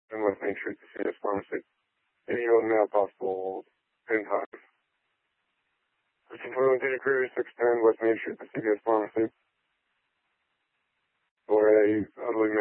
and West Main Street, the CVS Pharmacy. Any mail possible 10 times. 1521 Data Crew, 610 West Main Street, the CVS Pharmacy. For a elderly